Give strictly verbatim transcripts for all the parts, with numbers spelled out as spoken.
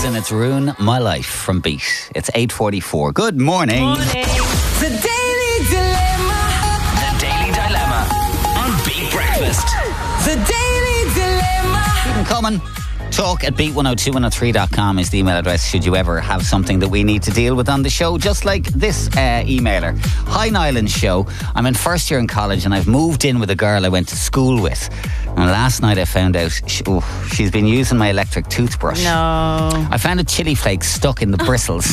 Jackson, it's Ruin My Life from Beat. It's eight forty-four. Good morning. Morning. The Daily Dilemma. The Daily Dilemma on Beat Breakfast. The Daily Dilemma. Keep them coming. Talk at beat one oh two one oh three dot com is the email address should you ever have something that we need to deal with on the show, just like this uh, emailer. Hi Nyland Show, I'm in first year in college and I've moved in with a girl I went to school with, and last night I found out she, oh, she's been using my electric toothbrush. No. I found a chili flake stuck in the bristles.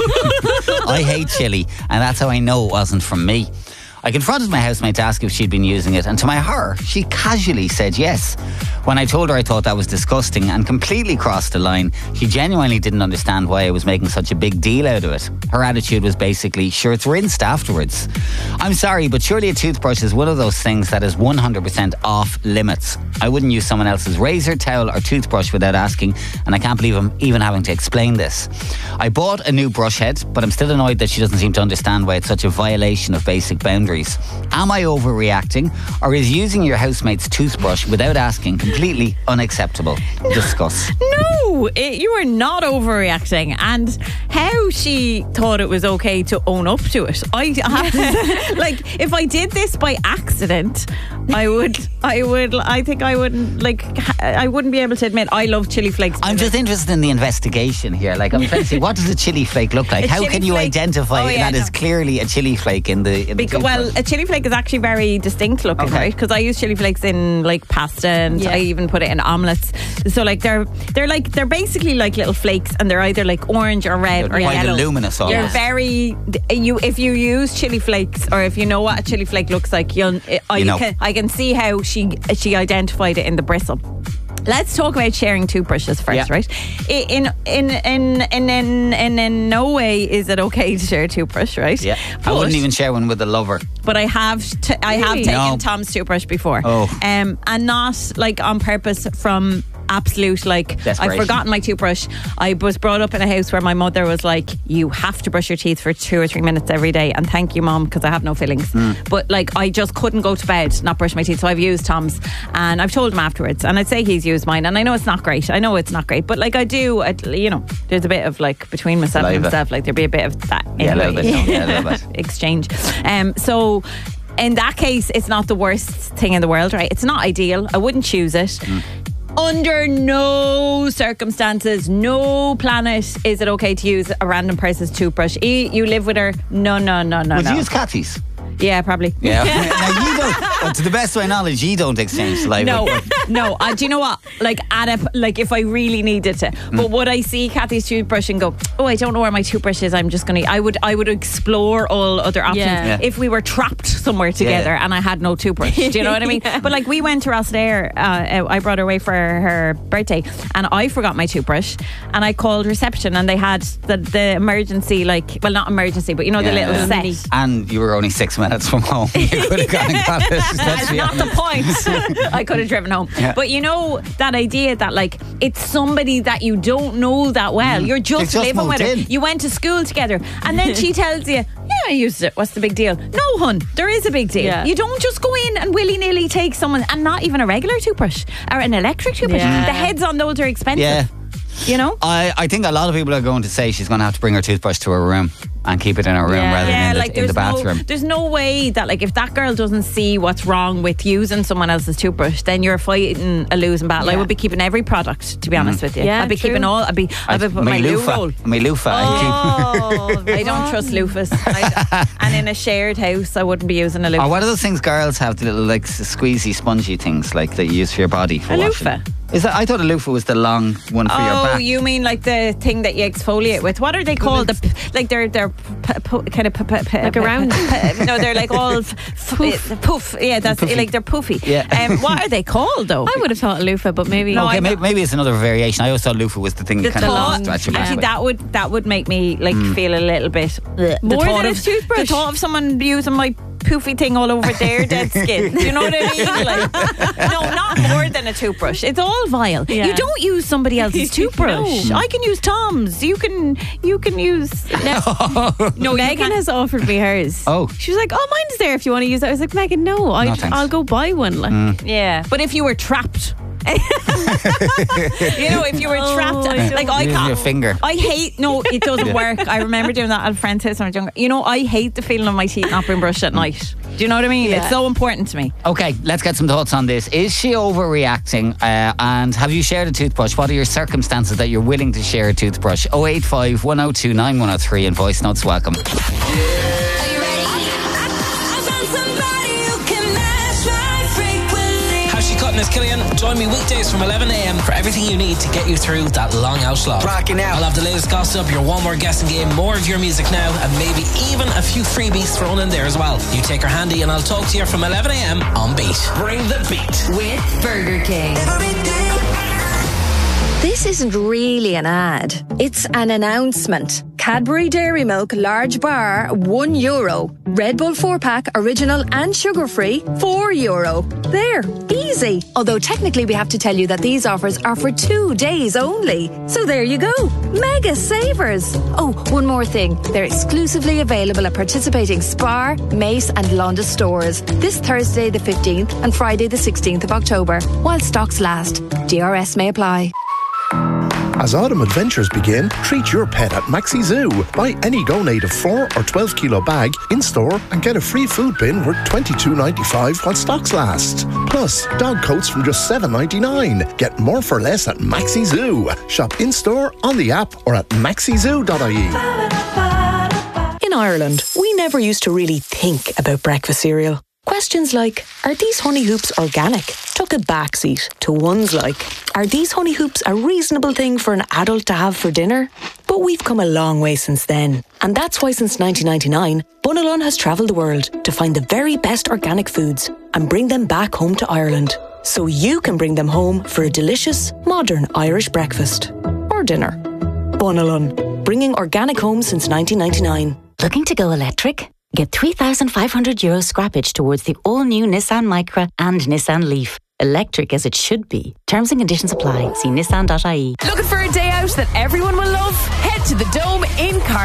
I hate chili, and that's how I know it wasn't from me. I confronted my housemate to ask if she'd been using it, and to my horror, she casually said yes. When I told her I thought that was disgusting and completely crossed the line, she genuinely didn't understand why I was making such a big deal out of it. Her attitude was basically, sure, it's rinsed afterwards. I'm sorry, but surely a toothbrush is one of those things that is one hundred percent off limits. I wouldn't use someone else's razor, towel or toothbrush without asking, and I can't believe I'm even having to explain this. I bought a new brush head, but I'm still annoyed that she doesn't seem to understand why it's such a violation of basic boundaries. Am I overreacting, or is using your housemate's toothbrush without asking completely unacceptable? Discuss. No, it, you are not overreacting. And how she thought it was okay to own up to it, I have to, like, if I did this by accident, I would, I would, I think I wouldn't, like, I wouldn't be able to admit I love chili flakes. I'm just interested in the investigation here. Like, I'm trying to see, what does a chili flake look like? A How chili can you flake- identify Oh, yeah, that no. is clearly a chili flake in the, in the Because, well, a chili flake is actually very distinct looking, Okay. right? Because I use chili flakes in like pasta, and Yeah. I even put it in omelets. So like they're they're like they're basically like little flakes, and they're either like orange or red They're or quite yellow. luminous You're almost. very you if you use chili flakes, or if you know what a chili flake looks like, you'll I You know. can I can see how she she identified it in the bristle. Let's talk about sharing toothbrushes first, Yeah. right? In in in in in in in no way is it okay to share a toothbrush, right? Yeah, I But- wouldn't even share one with a lover. but I have t- I have Really? taken No. Tom's toothbrush before. Oh. Um, and not like on purpose from absolute like I've Desperation. forgotten my toothbrush. I was brought up in a house where my mother was like, you have to brush your teeth for two or three minutes every day, and thank you mom, because I have no fillings. But like I just couldn't go to bed not brush my teeth, so I've used Tom's, and I've told him afterwards, and I'd say he's used mine, and I know it's not great. I know it's not great, but like I do, I, you know, there's a bit of like between myself and Saliva. myself, like there'd be a bit of that Yeah, a little anyway. bit. Yeah, a little bit. exchange. Um, so in that case, it's not the worst thing in the world, right? It's not ideal. I wouldn't choose it. Under no circumstances, no planet is it okay to use a random person's toothbrush. E, you live with her. No, no, no, no, Would no. you use Cathy's? Yeah, probably. Yeah. Now you don't, well, to the best of my knowledge, you don't exchange saliva. No, no. Uh, do you know what? Like, at a, like if I really needed to, but would I see Cathy's toothbrush and go, "Oh, I don't know where my toothbrush is. I'm just gonna." I would, I would explore all other options Yeah. Yeah. if we were trapped somewhere together yeah. and I had no toothbrush. Do you know what I mean? Yeah. But like we went to Rosslare, uh, I brought her away for her birthday, and I forgot my toothbrush, and I called reception, and they had the the emergency, like, well, not emergency, but you know, the Yeah, little yeah. set. And you were only six minutes from home. You could have gone and got it. Let's That's be not the honest. point. I could have driven home. Yeah. But you know that idea that like it's somebody that you don't know that well. You're just, You've just living moved with her. in. You went to school together, and then she tells you, "Yeah, I used it. What's the big deal?" No, hun, there is a big deal. Yeah. You don't just go in and willy nilly take someone, and not even a regular toothbrush or an electric toothbrush. Yeah. The heads on those are expensive. Yeah. You know. I, I think a lot of people are going to say she's going to have to bring her toothbrush to her room and keep it in her room Yeah. rather Yeah, than in, like the, in the there's bathroom. no, there's no way that like if that girl doesn't see what's wrong with using someone else's toothbrush, then you're fighting a losing battle. I Yeah. would be keeping every product, to be honest with you. Yeah, I'd be true. keeping all. I'd be. I'd be putting my loo roll. loofah. My loofah. Oh, I don't trust loofahs. I, and in a shared house, I wouldn't be using a Or loofah. what are those things girls have? The little like squeezy, spongy things like that you use for your body for A washing. loofah? Is that? I thought a loofah was the long one for your Oh, back. you mean like the thing that you exfoliate with? What are they called? The p- like they're they're p- p- kind of p- p- p- Like a round- p- no, they're like all f- poof. poof. Yeah, that's Poofy. like they're poofy. Yeah. Um, what are they called though? I would have thought a loofah, but maybe. No, okay, I maybe, know. maybe it's another variation. I always thought loofah was the thing The you kind thought, of stretch your back actually, with. that would that would make me like Hmm. feel a little bit the More thought than a of, toothbrush? The thought of someone using my poofy thing all over their dead skin. Do you know what I mean? Like, no, not more than a toothbrush. It's all vile. Yeah. You don't use somebody else's toothbrush. No. I can use Tom's. You can you can use. No, Megan has offered me hers. Oh. She was like, "Oh, mine's there if you want to use it." I was like, "Megan, no, I, No, thanks. I'll go buy one." Like, Yeah, but if you were trapped You know, if you were trapped, Oh, I like I Use can't. your finger. I hate. No, it doesn't work. I remember doing that at a friend's house when I was younger. You know, I hate the feeling of my teeth not being brushed at night. Do you know what I mean? Yeah. It's so important to me. Okay, let's get some thoughts on this. Is she overreacting? Uh, and have you shared a toothbrush? What are your circumstances that you're willing to share a toothbrush? oh eight five, one oh two, nine one oh three and voice notes welcome. How's she cutting this, Killian? Join me weekdays from eleven a.m. for everything you need to get you through that long out slog. Rocking out. I'll have the latest gossip, your one more guessing game, more of your music now, and maybe even a few freebies thrown in there as well. You take her handy and I'll talk to you from eleven a.m. on Beat. Bring the beat. With Burger King. This isn't really an ad. It's an announcement. Cadbury Dairy Milk large bar, one euro. Red Bull four pack, original and sugar-free, four euro. There, easy. Although technically we have to tell you that these offers are for two days only. So there you go. Mega savers. Oh, one more thing. They're exclusively available at participating Spar, Mace and Londa stores this Thursday the fifteenth and Friday the sixteenth of October, while stocks last. D R S may apply. As autumn adventures begin, treat your pet at Maxi Zoo. Buy any Go Native four or twelve kilo bag in-store and get a free food bin worth twenty-two ninety-five while stocks last. Plus, dog coats from just seven ninety-nine. Get more for less at Maxi Zoo. Shop in-store, on the app or at maxi zoo dot I E. In Ireland, we never used to really think about breakfast cereal. Questions like, are these honey hoops organic? Took a backseat to ones like, are these honey hoops a reasonable thing for an adult to have for dinner? But we've come a long way since then. And that's why since nineteen ninety-nine, Bunalon has travelled the world to find the very best organic foods and bring them back home to Ireland. So you can bring them home for a delicious, modern Irish breakfast. Or dinner. Bunalon, bringing organic home since nineteen ninety-nine. Looking to go electric? Get three thousand five hundred euro scrappage towards the all-new Nissan Micra and Nissan Leaf. Electric as it should be. Terms and conditions apply. See nissan dot I E. Looking for a day out that everyone will love? Head to the Dome in Car.